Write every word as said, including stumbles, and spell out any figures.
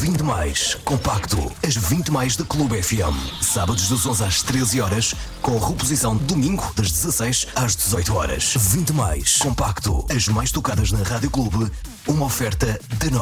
vinte mais compacto. As vinte mais da Clube F M. Sábados das onze às treze horas, com reposição domingo das dezasseis às dezoito horas. vinte mais compacto. As mais tocadas na Rádio Clube. Uma oferta da Nós.